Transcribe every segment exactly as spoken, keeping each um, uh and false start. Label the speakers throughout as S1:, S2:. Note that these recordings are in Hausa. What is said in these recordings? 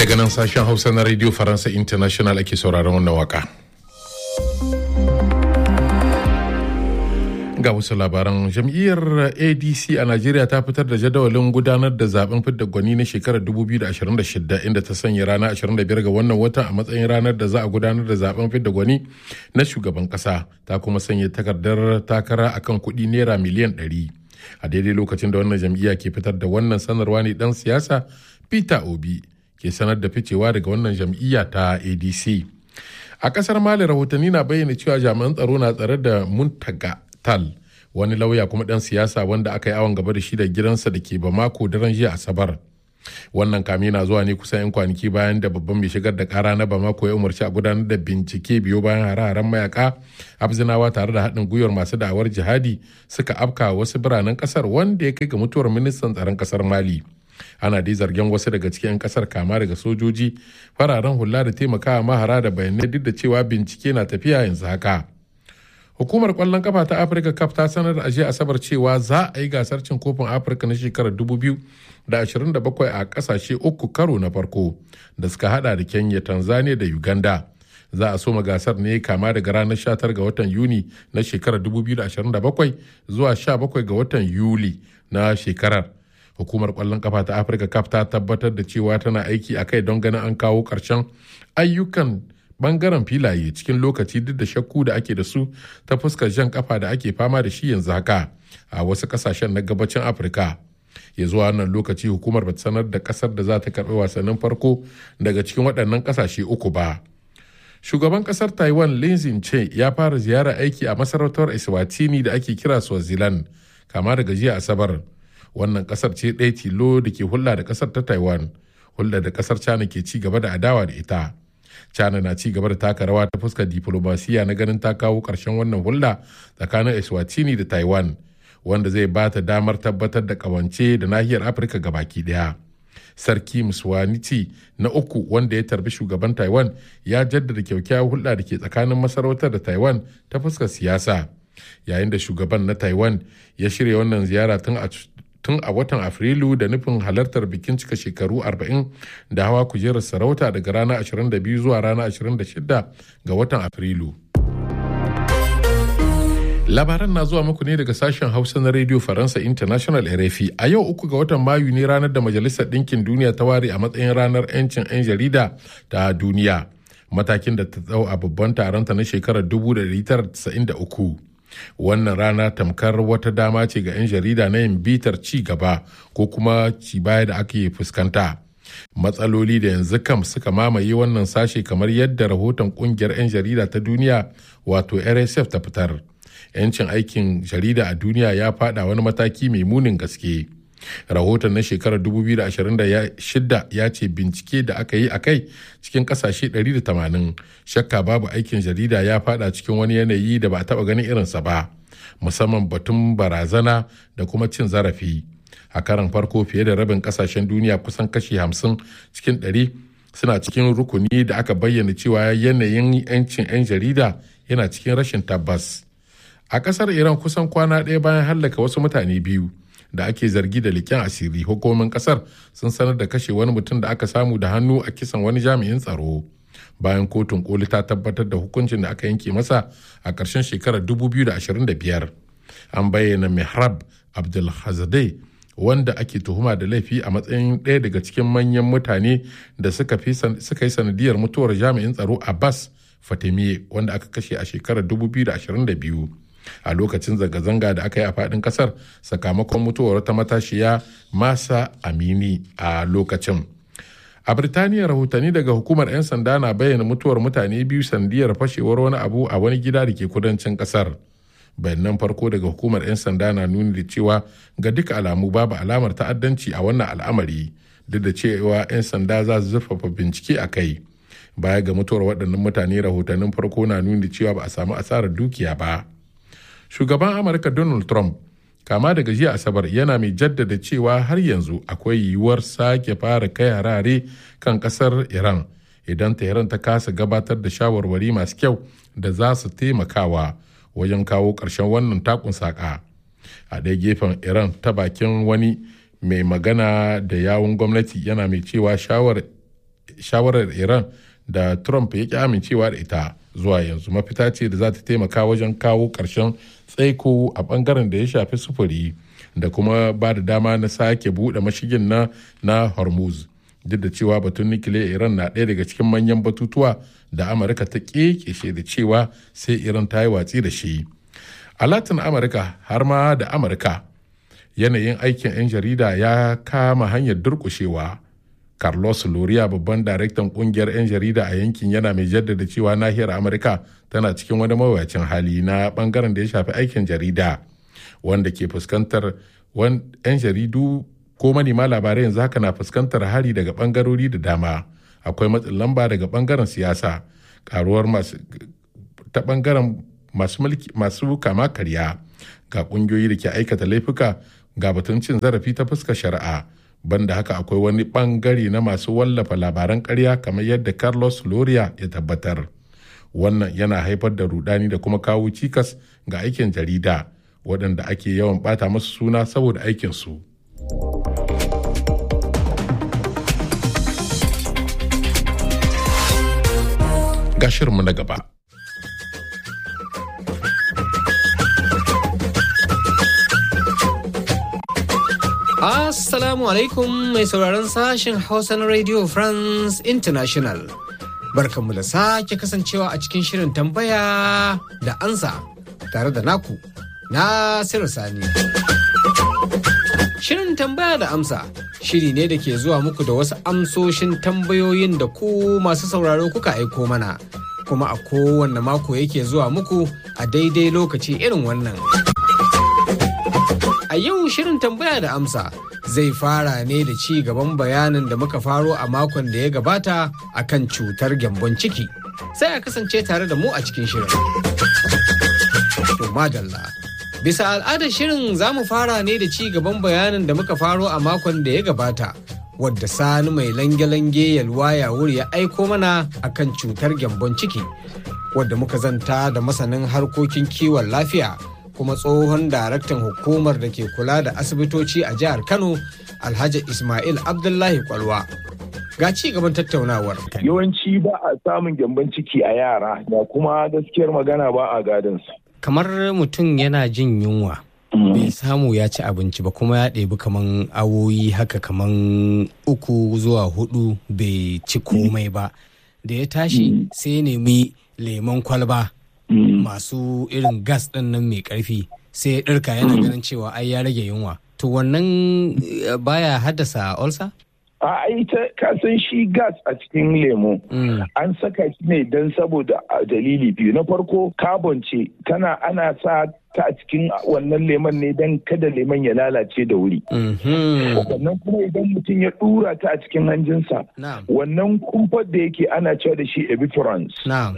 S1: daga nan sashen Hausa na Radio Faransa International ake sauraron wannan waka. Ga wasu labaran, jam'iyyar A D C a Najeriya ta fitar da jadawalin gudanar da zaben fidda gwani na shekarar dubu biyu da ashirin da shida, inda ta sanya ranar ashirin da biyar ga wannan watan a matsayin ranar da za a gudanar da zaben fidda gwani na shugaban kasa. Ta kuma sanya takardar takara akan kuɗi naira miliyan ɗari. A daidai lokacin da wannan jam'iyya ke fitar da wannan sanarwa ne dan siyasa Peter Obi ke sanar da ficewa daga wannan jam'iyya ta A D C. A kasar Mali, rahotanni na bayyana cewa jami'an tsaro na tsare da Muntaga Tal, wani lauya kuma dan siyasa wanda aka yi awon gaba da shi da gidansa da ke Bamako daren jiya Asabar. Wannan kame na zuwa ne kusan 'yan kwanaki bayan da babban mai shigar da kara na Bamako ya umarci a gudanar da bincike biyo bayan hare-haren mayaka abzinawa tare da haɗin gwiwar masu da'awar jihadi suka afka wasu biranen kasar, wanda ya kai ga mutuwar ministan tsaron kasar Mali. Ana dai zargin wasu daga cikin 'yan kasar kama daga sojoji, fararen hula da taimakawa mahara da bayanai, duk da cewa bincike na tafiya yanzu haka. Hukumar kwallon kafa ta Afirka C A F ta sanar a jiya Asabar cewa za a yi gasar cin kofin Afirka na shekarar dubu biyu da ashirin da bakwai a kasashe uku karo na farko da suka hada da Kenya, Tanzania da Uganda. Za a soma gasar ne kama daga ranar sha tara ga watan Yuni na shekarar dubu biyu da ashirin da bakwai zuwa sha bakwai ga watan Yuli na shekarar. Hukumar kwallon kafa ta Afirka C A F ta tabbatar da cewa tana aiki a kai don ganin an kawo ƙarshen ayyukan bangaren filaye cikin lokaci, duk da shakku da ake da su ta fuskar jan kafa da ake fama da shi yanzu haka a wasu kasashen na gabacin Afirka. Ya zuwa wannan lokaci hukumar bata sanar da kasar da za ta karbi wasannin farko daga cikin waɗannan kasashe uku ba. Shugaban kasar Taiwan Lin Xin-che ya fara ziyara aiki a masarautar Eswatini da ake kira Swaziland kama daga jiya Asabar. Wannan kasar ce ɗaya tilo da ke hulɗa da kasar ta Taiwan, hulɗa da kasar China ke ci gaba da adawa da ita. China na ci gaba da taka rawa ta fuskar diplomasiya na ganin ta kawo ƙarshen wannan hulɗa tsakanin Eswatini da Taiwan, wanda zai ba ta damar tabbatar da ƙawance da nahiyar Afirka gabaki ɗaya. Sarki Mswaniti na uku, wanda ya tarbi shugaban Taiwan, ya jaddada kyakkyawar hulɗa da ke tsakanin masarautar da Taiwan ta fuskar siyasa. Yayin da shugaban na Taiwan ya shirya wannan ziyara tun a tun a watan Afrilu da nufin halartar bikin cika shekaru arba'in da hawa kujerar sarauta daga ranar ashirin da biyu zuwa ranar ashirin da shida ga watan Afrilu. Labaran na zuwa muku ne daga sashen Hausa na Radio Faransa International R F I. A yau uku ga watan Mayu ne ranar da Majalisar Ɗinkin Duniya ta ware a matsayin ranar 'yancin 'yan jarida ta duniya, matakin da ta tsau a babban taronta na shekarar dubu da tara casa'in da uku. Wannan rana tamkar wata dama ce ga 'yan jarida na yin bitar ci gaba ko kuma ci baya da ake fuskanta. Matsaloli da yanzu kam suka mamaye wannan sashe, kamar yadda rahoton kungiyar 'yan jarida ta duniya wato R S F ta fitar. 'Yancin aikin jarida a duniya ya fada wani mataki mai munin gaske. Rahoton na shekarar dubu biyu da ashirin da shida ya ce bincike da aka yi a kai cikin kasashe ɗari da tamanin, shakka babu aikin jarida ya fada cikin wani yanayi da ba a taba ganin irinsa ba, musamman batun barazana da kuma cin zarafi. A karan farko fiye da rabin kasashen duniya, kusan kashi hamsin cikin ɗari, suna cikin rukuni da aka bayyana cewa yanayin 'yancin 'yan jarida yana cikin rashin tabbas. A kasar Iran, kusan kwana ɗaya bayan hallaka wasu mutane biyu da ake zargi da leƙen asiri, hukumomin kasar sun sanar da kashe wani mutum da aka samu da hannu a kisan wani jami'in tsaro, bayan kotun koli ta tabbatar da hukuncin da aka yanke masa a ƙarshen shekarar dubu biyu da ashirin da biyar. An bayyana Mehrab Abdulhazadeh, wanda ake tuhuma da laifi, a matsayin ɗaya daga cikin manyan mutane da suka yi sanadiyar mutuwar jami'in tsaro Abbas Fatemiye, wanda aka kashe a shekarar dubu biyu da ashirin da biyu. A lokacin zanga-zanga da aka yi a faɗin ƙasar sakamakon mutuwar wata matashiya Masa Amini a lokacin. A Birtaniya, rahotanni daga hukumar 'yan sanda na bayyana mutuwar mutane biyu sandiyar fashewar wani abu a wani gida da ke kudancin ƙasar. Bayanan farko daga hukumar 'yan sanda na nuni da cewa ga duka alamu babu alamar ta'addanci a wannan al'amari, duk da cewa 'yan sanda za su zurfafa bincike a kai. Baya ga mutuwar waɗannan mutane, rahotannin farko na nuni da cewa ba a samu asarar dukiya ba. Shugaban Amurka Donald Trump, kama daga jiya Asabar, yana mai jaddada cewa har yanzu akwai yiwuwar sake fara kai harare kan kasar Iran idan Tehran ta kasa gabatar da shawarwari masu kyau da za su taimakawa wajen kawo ƙarshen wannan takun saƙa. A ɗaya gefen, Iran ta bakin wani mai magana da yawun gwamnati yana mai cewa shawar shawarar Iran da Trump ya ƙi amincewa da ita zuwa yanzu mafita ce da za ta taimaka wajen kawo ƙarshen tsaiko a ɓangaren da ya shafi sufuri da kuma ba da dama na sake buɗe mashigin na na Hormuz. Duk da cewa batun nukiliya Iran na ɗaya daga cikin manyan batutuwa da Amurka ta ƙeƙeshe da cewa sai Iran ta yi watsi da shi. A Latin Amurka har ma da Amurka yanayin aikin 'yan jarida ya kama hanyar durƙushewa. Carlos Loria babban daraktan kungiyar 'yan jarida a yankin yana mai jaddada cewa nahiyar Amurka tana cikin wani mawuyacin hali na bangaren da ya shafi aikin jarida wanda ke fuskantar 'yan jaridu ko manema labarai yanzu haka na fuskantar hari daga bangarori da dama. Akwai matsin lamba daga bangaren siyasa, karuwar masu ta bangaren masu mulki masu kama karya, ga kungiyoyi da ke aikata laifuka, ga batun cin zarafi ta fuskar shari'a. Banda haka akwai wani bangare na masu wallafa labaran ƙarya kamar yadda Carlos Loria ya tabbatar. Wannan yana haifar da rudani da kuma kawo cikas ga aikin jarida waɗanda ake yawan ɓata masu suna saboda aikinsu. Ga shirinmu na gaba.
S2: Assalamu alaikum mai sauraron sashen Hausa na Radio France International. Barkanmu da sake kasancewa a cikin shirin tambaya da ansa tare da naku Nasiru Sani. Shirin tambaya da amsa shiri ne da ke zuwa muku da wasu amsoshin tambayoyin da ku masu sauraro kuka aiko mana, kuma a kowanne mako yake zuwa muku a daidai lokaci irin wannan. A yau shirin tambaya da amsa zai fara ne da ci gaban bayanin da muka faro a makon da ya gabata akan cutar gyambon ciki. Sai a kasance tare da mu a cikin shirin. To madalla. Bisa al'adar shirin za mu fara ne da ci gaban bayanin da muka faro a makon da ya gabata, wadda Sani mai lange-lange yalwa ya wuri ya aiko mana akan cutar gyambon ciki, wadda muka zanta da masanin harkokin kiwon lafiya kuma tsohon daraktan hukumar da ke kula da asibitoci a jihar Kano, Alhaji Ismail Abdullahi Kwalwa. Ga ci gaban tattaunawar.
S3: Yawanci ba a samun gyambon ciki a yara, da kuma gaskiyar magana ba a gadon su.
S2: Kamar mutum yana jin yunwa, bai samu ya ci abinci ba kuma ya ɗebi kaman awoyi haka kaman uku zuwa hudu bai ci komai ba. Da ya tashi sai ya nemi lemon kwalba. Masu irin gas ɗin nan mai ƙarfi sai ya ɗirka yana ganin cewa ai ya rage yunwa. To wannan baya haddasa ulcer?
S3: A ita kasan shi gas a cikin lemo an saka shi ne don saboda dalili biyu. Na farko carbon ce tana ana sa ta a cikin wannan lemon ne don kada lemon ya lalace da wuri. Wannan kuma idan mutum ya dura ta a cikin hanjinsa, wannan kumfar da yake ana cewa da shi ebiferance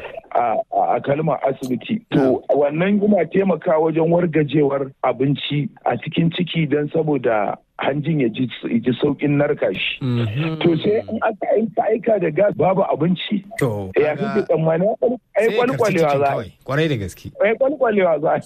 S3: a kalmar asibiti. To wannan yana taimaka wajen wargajewar abinci a cikin ciki don saboda hanjin ya ji saukin narka shi. To sai in aka aika aika da gas babu abinci.
S2: To
S3: ya kake tsammani ai kwalkwalewa za.
S2: Kwarai da gaske.
S3: Ai kwalkwalewa za.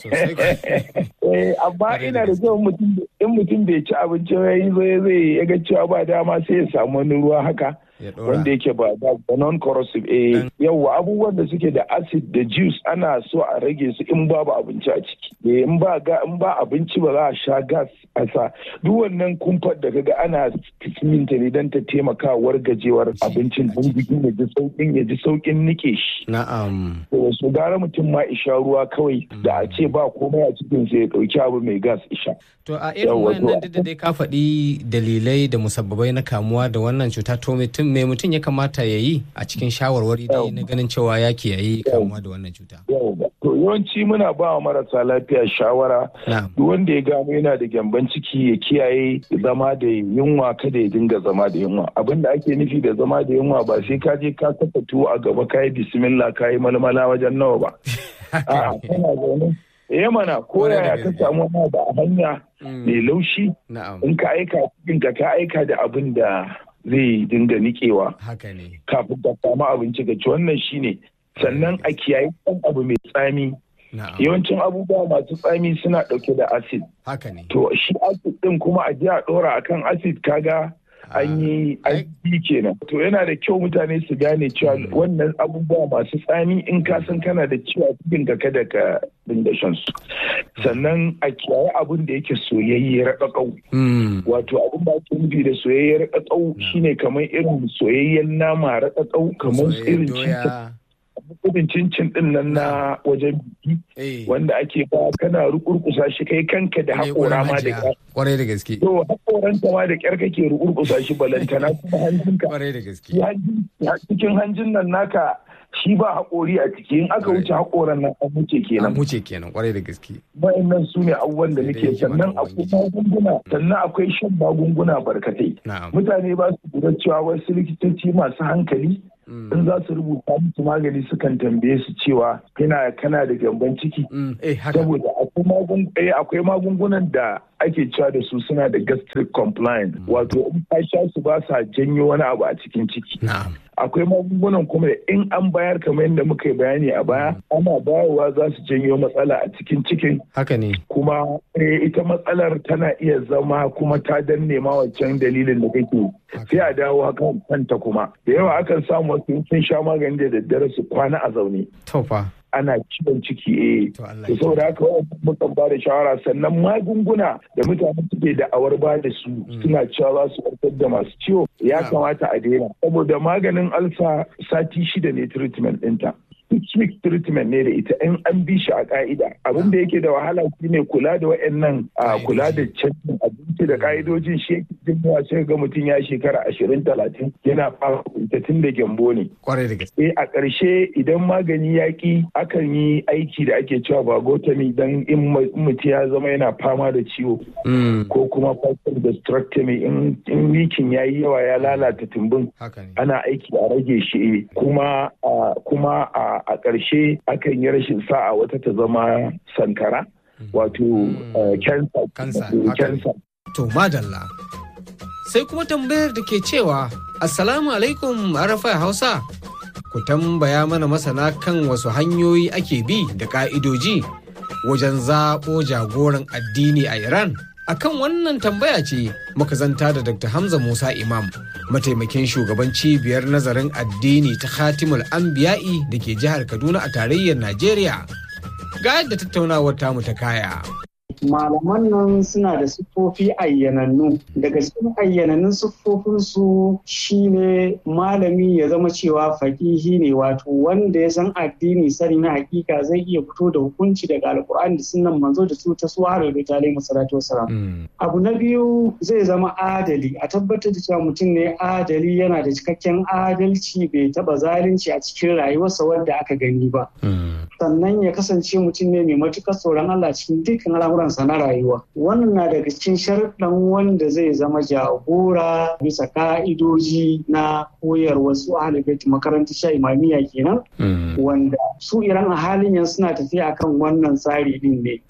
S3: Amma ina da kyau mutum in mutum bai ci abinci yayi zai zai ya ga cewa ba dama sai ya samu wani ruwa haka. Wanda yake ba da non-corrosive eh yawa abubuwan da suke da acid da juice ana so a rage su in babu abinci a ciki. In ba ga in ba abinci ba za a sha gas a sa duk wannan kumfar da kaga ana cikin ta ne don ta taimaka wargajewar abincin don jikin ya ji saukin ya ji saukin nike shi.
S2: Na'am.
S3: To su gara mutum ma isha ruwa kawai da a ce ba komai a cikin sai ya dauki abu mai gas isha.
S2: To a irin wannan da dai ka faɗi dalilai da musabbabai na kamuwa da wannan cuta to mutum me mutum ya kamata ya yi a cikin shawarwari da na ganin cewa ya kiyaye kamuwa da wannan cuta.
S3: To yawanci muna ba wa marasa lafiya shawara duk wanda ya gano yana da gyamban ciki ya kiyaye zama da yunwa kada ya dinga zama da yunwa. Abin da ake nufi da zama da yunwa ba sai ka je ka saka tuwo a gaba ka yi bismillah ka yi malmala wajen nawa ba. A'a kana zaune eh mana ko yaya ka samu wani da a hanya mai laushi in ka aika cikin ka ka aika da abin da zai dinga nikewa kafin ka samu abinci ka ci wannan shine sannan a kiyaye kan abu mai tsami yawancin abubuwa masu tsami suna dauke da acid to shi acid din kuma a ji a dora akan acid kaga an yi aiki kenan. To yana da kyau mutane su gane cewa wannan abubuwa masu tsami in ka san kana da ciwo cikin ka kada ka dinga shan su. Sannan a kiyaye abin da yake soyayye raƙaƙau. Wato abin da ake nufi da soyayye raƙaƙau shine kamar irin soyayyen nama raƙaƙau kamar irin cincin. Irin cincin din nan na wajen biki wanda ake ba kana rukurkusa shi kai kanka da haƙora ma da ƙyar.
S2: Kwarai da gaske.
S3: To haƙoranta ma da ƙyar kake rukurkusa shi balantana kuma hanjinka.
S2: Kwarai da gaske.
S3: Cikin hanjin nan naka shi ba haƙori a ciki in aka wuce haƙoran nan an wuce kenan.
S2: An wuce kenan kwarai da gaske.
S3: Wayannan su ne abubuwan da nake sannan akwai magunguna sannan akwai shan magunguna barkatai. Mutane ba su lura cewa wasu likitoci masu hankali in za su rubuta musu magani sukan tambaye su cewa kana kana da gyambon ciki. Saboda akwai magungunan da ake cewa da su suna da gastric compliance wato in ka sha su ba sa janyo wani abu a cikin ciki. Akwai magungunan kuma da in an bayar kamar yadda muka yi bayani a baya ana bayarwa za su janyo matsala a cikin cikin.
S2: Haka ne.
S3: Kuma ita matsalar tana iya zama kuma ta danne ma wancan dalilin da kake sai a dawo hakan kanta kuma da yawa akan samu wasu sun sha magani da daddare su kwana a zaune.
S2: Tofa.
S3: Ana ciwon ciki eh to saboda haka mukan ba da shawara sannan magunguna da mutane suke da awar ba da su suna cewa za su warkar da masu ciwo ya kamata a daina saboda maganin alsa sati shida ne treatment ɗinta. Six week treatment ne da ita in an bi shi a ka'ida abin da yake da wahala shine kula da wayannan kula da canjin abinci da ka'idojin shi jin sai ga mutum ya shekara ashirin talatin yana fara tun da gyambo ne.
S2: Kwarai da gaske.
S3: A ƙarshe idan magani ya ki akan yi aiki da ake cewa vagotomy dan in mutum ya zama yana fama da ciwo ko kuma partial gastrectomy in wikin ya yi yawa ya lalata tumbin ana aiki a rage shi kuma kuma a a ƙarshe akan yi rashin sa'a wata ta zama sankara wato cancer.
S2: To madalla. Sai kuma tambayar da ke cewa Assalamu alaikum Arafai Hausa. Ku tambaya mana masana kan wasu hanyoyi ake bi da ka'idoji wajen zaɓo jagoran addini a Iran. Akan wannan tambaya ce muka zanta da Doctor Hamza Musa Imam, mataimakin shugaban cibiyar nazarin addini ta Khatimul Anbiya'i da ke jihar Kaduna a tarayyar Najeriya. Ga yadda tattaunawar tamu ta kaya.
S4: Malaman nan suna da siffofi ayyanannu. Daga cikin ayyanannun siffofinsu shine malami ya zama cewa faƙihi ne wato wanda ya san addini sani na hakika zai iya fito da hukunci daga alkur'ani da sunnan manzo da su ta su har da ta alaihi salatu wassalam. Abu na biyu zai zama adali, a tabbatar da cewa mutum ne adali yana da cikakken adalci bai taba zalunci a cikin rayuwarsa wanda aka gani ba. Sannan ya kasance mutum ne mai matukar tsoron Allah cikin dukkan al'amuransa na rayuwa. Wannan na daga cikin sharuɗan wanda zai zama jagora bisa ka'idoji na koyarwar su ahlul bait makarantar sha imamiyya kenan wanda su Iran a halin yanzu suna tafiya akan wannan tsari din ne.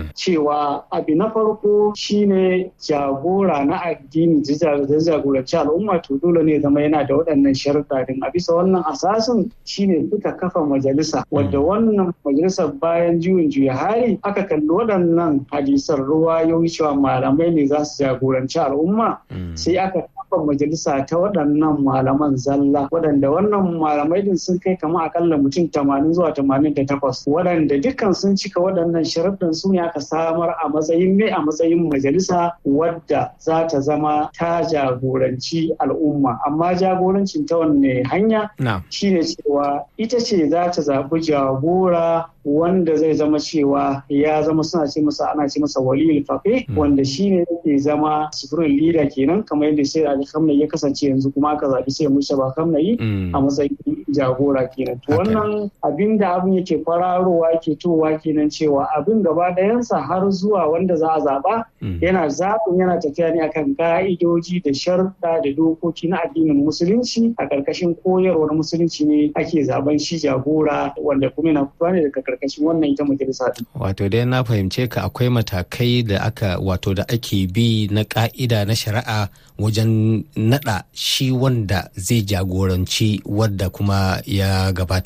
S4: Cewa abu na farko shine jagora na addini da jagoranci al'umma to dole ne zama yana da waɗannan sharuɗa din. A bisa wannan asasin shine suka kafa majalisa wadda wannan majalisar bayan juyin juya hari aka kalli waɗannan hadisan ruwayoyi cewa malamai ne za su jagoranci al'umma sai aka kafa majalisa ta waɗannan malaman zalla waɗanda wannan malamai din sun kai kama akalla mutum tamanin zuwa tamanin da takwas waɗanda dukkan sun cika waɗannan sharuɗin su ne aka samar a matsayin ne a matsayin majalisa wadda za ta zama ta jagoranci al'umma amma jagorancin ta wanne hanya shine cewa ita ce za ta zaɓi jagora wanda zai zama cewa ya zama suna ce masa ana ce masa waliyul faqih wanda shine yake zama sufurin leader kenan kamar yadda sai Ali Khamenei ya kasance yanzu kuma aka zabi sai Mustafa Khamenei a matsayin jagora kenan to wannan abin da abin yake fararowa yake towa kenan cewa abin gaba ɗayansa har zuwa wanda za a zaba yana zaɓin yana tafiya ne akan ka'idoji da sharuɗa da dokoki na addinin musulunci a ƙarƙashin koyarwar musulunci ne ake zaben shi jagora wanda kuma yana fitowa ne daga ƙarƙashin wannan ita majalisa din.
S2: Wato dai na fahimce ka akwai matakai da aka wato da ake bi na ka'ida na shari'a wajen nada shi wanda zai jagoranci wadda kuma ya gabata kenan.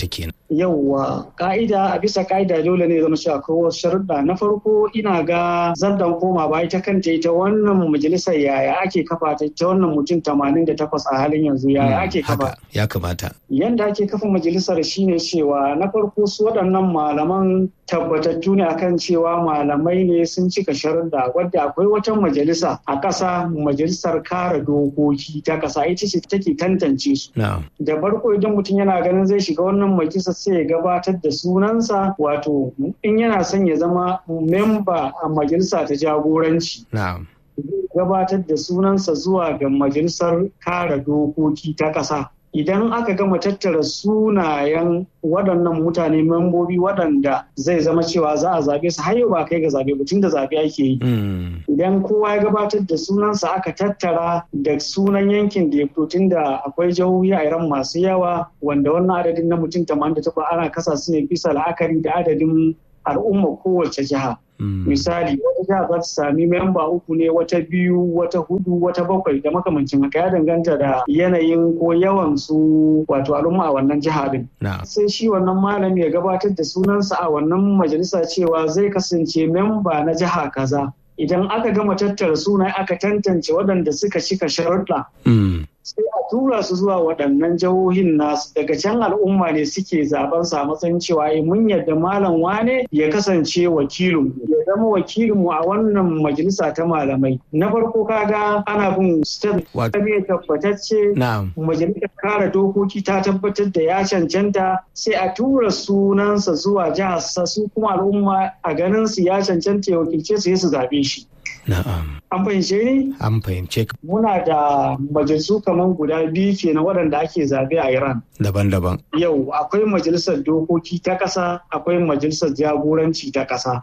S4: Yauwa ka'ida a bisa ka'ida dole ne zama cewa akwai wasu sharuɗa. Na farko ina ga zardan koma ba ita kanta ita wannan majalisar yaya ake kafa ta ita wannan mutum tamanin da takwas a halin yanzu yaya ake kafa.
S2: Ya kamata.
S4: Yanda ake kafa majalisar shine cewa na farko su waɗannan malaman tabbatattu ne akan cewa malamai ne sun cika sharuɗa wadda akwai wata majalisa a ƙasa majalisar kare dokoki ta ƙasa ita ce take tantance su. Da farko idan mutum yana ganin zai shiga wannan majalisar sai ya gabatar da sunansa wato in yana son ya zama memba a majalisa ta jagoranci. Gabatar da sunansa zuwa ga majalisar kare dokoki ta ƙasa. Idan aka gama tattara sunayen waɗannan mutane membobi waɗanda zai zama cewa za a zaɓe su har yau ba kai ga zaɓe ba tun da zaɓe ake yi. Idan kowa ya gabatar da sunansa aka tattara da sunan yankin da ya fito tun da akwai jihohi a Iran masu yawa wanda wannan adadin na mutum tamanin da takwas ana kasa su ne bisa la'akari da adadin al'umma kowace jiha. Misali wata jiha za ta sami memba uku ne wata biyu wata hudu wata bakwai da makamancin haka ya danganta da yanayin ko yawan su wato al'umma a wannan jiha din. Sai shi wannan malami ya gabatar da sunansa a wannan majalisa cewa zai kasance memba na jiha kaza. Idan aka gama tattara suna aka tantance waɗanda suka cika sharuɗa. Sai a tura su zuwa waɗannan jihohin nasu daga can al'umma ne suke zaben sa matsayin cewa mun yadda malam wane ya kasance wakilin ya zama wakilinmu a wannan majalisa ta malamai. Na farko kaga ana bin step ne tabbatacce majalisar kare dokoki ta tabbatar da ya cancanta sai a tura sunansa zuwa jihar sa su kuma al'umma a ganin su ya cancanta ya wakilce su su zabe shi.
S2: Na'am.
S4: An fahimce ni?
S2: An fahimce ka.
S4: Muna da majalisu kamar guda biyu ke na waɗanda ake zaɓe a Iran.
S2: Daban-daban.
S4: Yau akwai majalisar dokoki ta ƙasa, akwai majalisar jagoranci ta ƙasa.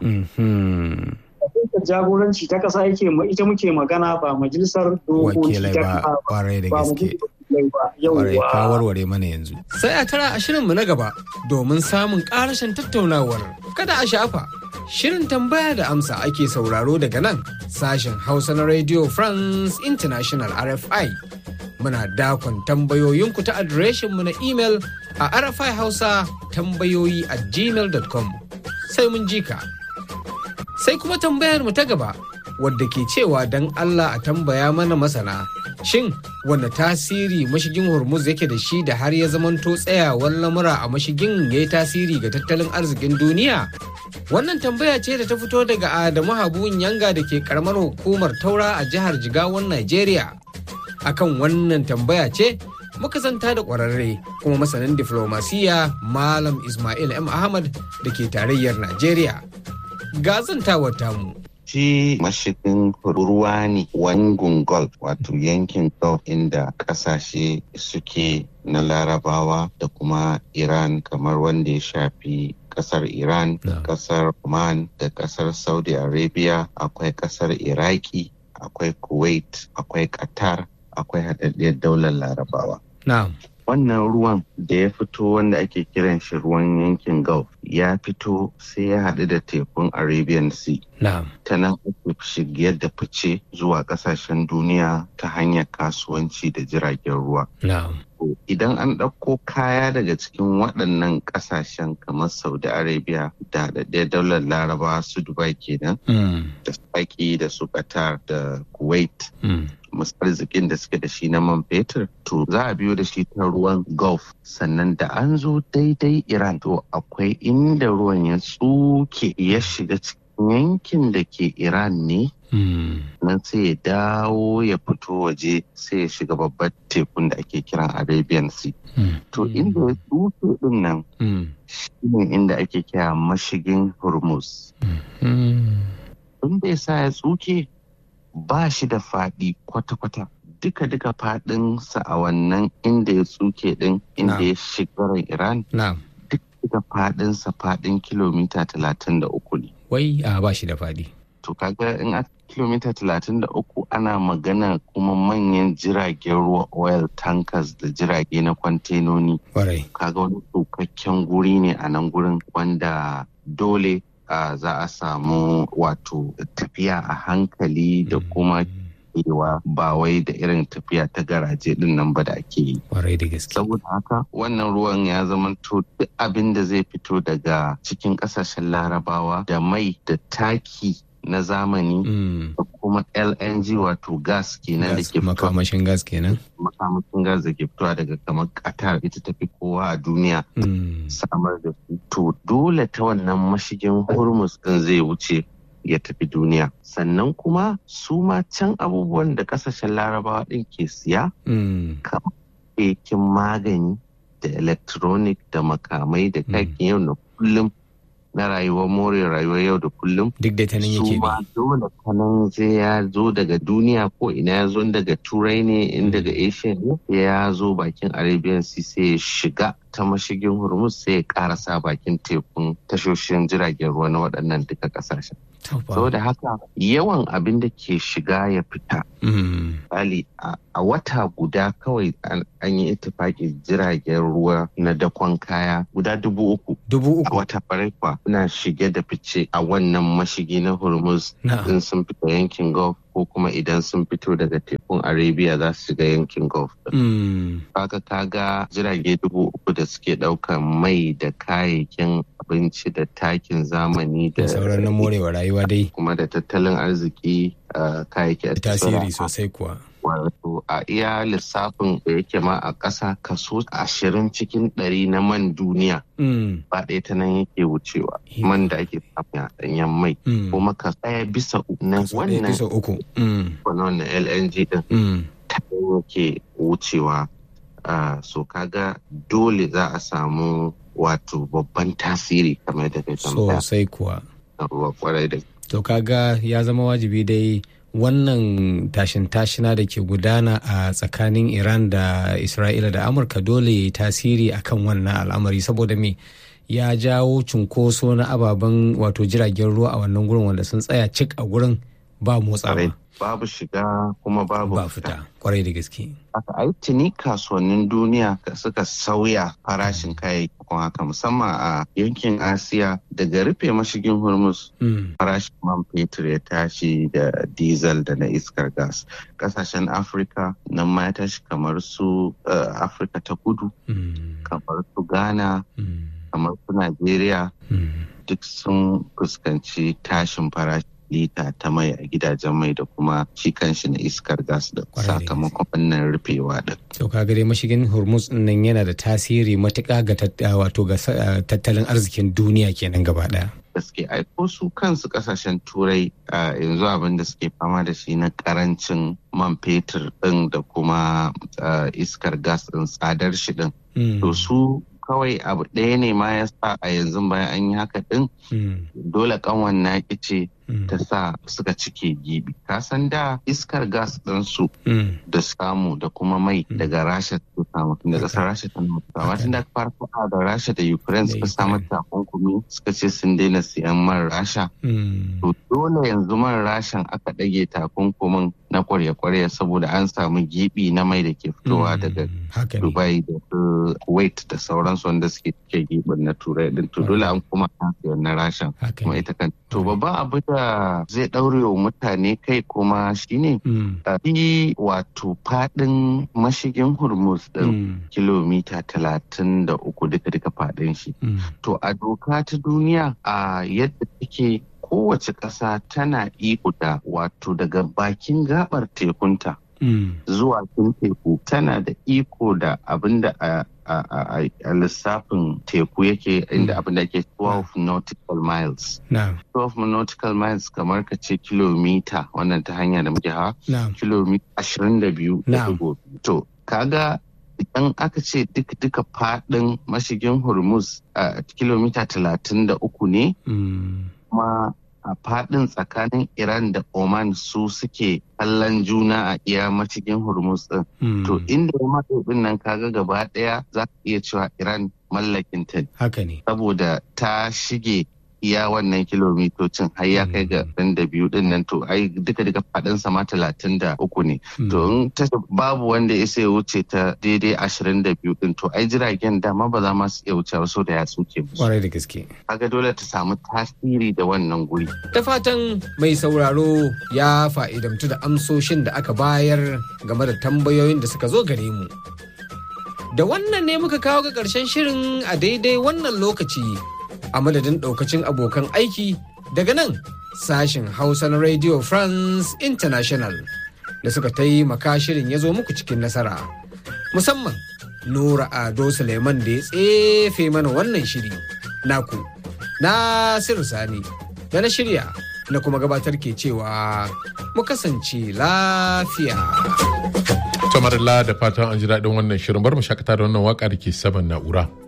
S4: Majalisar jagoranci ta ƙasa yake ita muke magana ba majalisar dokoki ta ƙasa ba.
S2: Kwarai da gaske. Kwarai ka warware mana yanzu. Sai a tara a shirinmu na gaba domin samun ƙarashin tattaunawar. Kada a shafa. Shirin tambaya da amsa ake sauraro daga nan sashen Hausa na Radio France International R F I. Muna dakon tambayoyinku ta adireshinmu na imel a r f i hausa tambayoyi at gmail dot com. Sai mun ji ka. Sai kuma tambayar mu ta gaba wadda ke cewa don Allah a tambaya mana masana. Shin wanda tasiri mashigin Hormuz yake da shi da har ya zamanto tsayawar lamura a mashigin ya yi tasiri ga tattalin arzikin duniya? Wannan tambaya ce da ta fito daga Adamu Habu Yanga da ke karamar hukumar Taura a jihar Jigawan Najeriya. Akan wannan tambaya ce muka zanta da ƙwararre kuma masanin diflomasiya Malam Ismail M. Ahmad da ke tarayyar Najeriya. Ga zantawar tamu.
S5: Shi mashigin ruwa ne wangun Gulf wato yankin Gulf inda ƙasashe suke na Larabawa da kuma Iran kamar wanda ya shafi kasar Iran, da kasar Oman, da kasar Saudi Arabia, akwai kasar Iraki, akwai Kuwait, akwai Qatar, akwai haɗaɗɗiyar daular Larabawa.
S2: Na'am.
S5: Wannan ruwan da ya fito wanda ake kiran shi ruwan yankin Gulf ya fito sai ya haɗu da tekun Arabian Sea.
S2: Na'am.
S5: Ta nan ake shigiyar da fice zuwa ƙasashen duniya ta hanyar kasuwanci da jiragen ruwa.
S2: Na'am.
S5: Idan an ɗauko kaya daga cikin waɗannan ƙasashen kamar Saudi Arabia da haɗaɗɗiyar daular Larabawa su Dubai kenan, da Saki da su Qatar da Kuwait, masu arzikin da suke da shi na man fetur, to za a biyo da shi ta ruwan Gulf. Sannan da an zo daidai Iran, to akwai inda ruwan ya tsuke ya shiga cikin yankin da ke Iran ne. Nan sai ya dawo ya fito waje sai ya shiga babbar tekun da ake kiran Arabian Sea. To inda ya tsuke din nan shi ne inda ake kira mashigin Hormuz. Inda ya sa ya tsuke ba shi da faɗi kwata-kwata. Duka-duka faɗinsa a wannan inda ya tsuke din inda ya shiga Iran. Duka faɗinsa faɗin kilomita talatin da uku ne.
S2: Wai a ba shi da faɗi.
S5: To kaga in a kilomita talatin da uku ana magana kuma manyan jiragen ruwa oil tankers da jirage na kwantenoni. Kaga wani tsokakken guri ne a nan gurin wanda dole uh, za a samu wato tafiya a hankali da kuma kiyayewa ba wai da irin tafiya ta garaje din nan ba da ake yi.
S2: Kwarai da gaske.
S5: Saboda haka wannan ruwan ya zama to duk abin da zai fito daga cikin kasashen larabawa da mai da taki na zamani mm. da kuma L N G wato gas kenan da ke fitowa.
S2: Makamashin gas kenan.
S5: Makamashin gas da ke fitowa daga kamar Qatar ita tafi kowa a duniya mm. samar da su. To dole ta wannan mashigin Hormuz din zai wuce ya tafi duniya. Sannan kuma su ma can abubuwan da kasashen larabawa din ke siya mm. kamar aikin magani da electronic da makamai da kakin yau na kullum na rayuwar more rayuwar yau da kullum
S2: duk da ta nan yake
S5: bi. Su ma dole ta nan zai ya zo daga duniya ko ina ya zo daga turai ne in daga asia ne ya zo bakin Arabian Sea sai ya shiga ta mashigin Hormuz sai ya karasa bakin tekun tashoshin jiragen ruwa na waɗannan duka ƙasashen. Saboda haka yawan abin da ke shiga ya fita. Bali a wata guda kawai an yi itifaki jiragen ruwa na dakon kaya guda dubu uku.
S2: Dubu uku.
S5: A wata farai kwa na shige da fice a wannan mashigi na Hormuz in sun fita yankin Gulf ko kuma idan sun fito daga tekun Arabia za su shiga yankin Gulf. Haka kaga jirage dubu uku da suke ɗaukan mai da kayayyakin abinci da takin zamani da
S2: sauran na morewa rayuwa dai.
S5: Kuma da tattalin arziki kayayyaki.
S2: Tasiri sosai kuwa.
S5: Wato a iya lissafin da yake ma a ƙasa kaso ashirin cikin ɗari na man duniya ba ɗaya ta nan yake wucewa man da ake samu a ɗanyen mai kuma ka tsaya bisa na wannan L N G din ta yake wucewa so kaga dole za a samu wato babban tasiri kamar da kai tambaya
S2: sosai kuwa
S5: ruwa kwarai da
S2: to kaga ya zama wajibi dai wannan tashin tashina da ke gudana a tsakanin Iran da Isra'ila da Amurka dole ya yi tasiri akan wannan al'amari saboda me ya jawo cunkoso na ababen wato jiragen ruwa a wannan gurin wanda sun tsaya cik a gurin ba motsawa.
S5: Babu shiga kuma babu
S2: ba fita kwarai da gaske.
S5: Aka ai tuni kasuwannin duniya suka sauya farashin kayayyakin haka musamman a yankin Asiya daga rufe mashigin Hormuz farashin man fetur ya tashi da diesel da na iskar gas. Kasashen Afirka nan ma ya tashi kamar su Afirka ta kudu, kamar su Ghana, kamar su Najeriya duk sun fuskanci tashin farashi lita ta mai a gidajen mai da kuma shi kanshi na iskar gas da sakamakon wannan rufewa din.
S2: To kaga dai mashigin Hormuz nan yana da tasiri matuƙa ga wato ga tattalin arzikin duniya kenan gaba ɗaya.
S5: Gaske aiko su kansu kasashen turai yanzu abin da suke fama da shi na karancin man fetur din da kuma iskar gas din tsadar shi din. To su kawai abu ɗaya ne ma ya sa a yanzu bayan an yi haka din dole kanwan naki ce ta sa suka cike gibi. Ka san da iskar gas ɗinsu da samu da kuma mai daga Rasha ta samu da ƙasar Rasha ta nuna. Amma tun da fara faɗa da Rasha da Ukraine suka samu takunkumi suka ce sun daina siyan man Rasha. To dole yanzu man Rashan aka ɗage takunkumin na kwarya-kwarya saboda an samu gibi na mai da ke fitowa daga Dubai da Kuwait da sauransu wanda suke cike gibin na Turai din. To dole an kuma an siyan na Rashan. Kuma ita kan. To babban abu da zai ɗaure wa mutane kai kuma shine shi wato faɗin mashigin Hormuz ɗin kilomita talatin da uku duka duka faɗin shi. To a doka ta duniya a yadda take kowace ƙasa tana iko da wato daga bakin gabar tekunta zuwa kin teku tana da iko da abinda a a lissafin teku yake inda abin da ke twelve nautical miles. twelve nautical miles kamar ka ce kilomita wannan ta hanya da muke hawa kilomita ashirin da biyu da dubu. To kaga idan aka ce duka duka fadin mashigin Hormuz a kilomita talatin da uku ne kuma a fadin tsakanin Iran da Oman su suke kallon juna a iya mashigin Hormuz din. To inda ya matsayin nan kaga gaba daya za ka iya cewa Iran mallakin ta.
S2: Haka ne.
S5: Saboda ta shige iya wannan kilomitocin har ya kai ga ashirin da biyu din nan to ai duka duka faɗin sa ma talatin da uku ne. To in ta babu wanda ya sai wuce ta daidai ashirin da biyu din to ai jiragen dama ba za ma su iya wuce ba so da ya tsuke musu.
S2: Kwarai da gaske.
S5: Kaga dole ta samu tasiri da wannan guri.
S2: Da fatan mai sauraro ya fa'idamtu da amsoshin da aka bayar game da tambayoyin da suka zo gare mu. Da wannan ne muka kawo ga ƙarshen shirin a daidai wannan lokaci a madadin ɗaukacin abokan aiki daga nan sashen Hausa na Radio France International da suka taimaka shirin ya zo muku cikin nasara. Musamman Nura Ado Suleiman da ya tsefe mana wannan shiri. Naku, Nasiru Sani, da na shirya na kuma gabatar ke cewa mu kasance lafiya.
S1: Tamarilla da fatan an ji daɗin wannan shirin bar mu shakata da wannan waka da ke saman na'ura.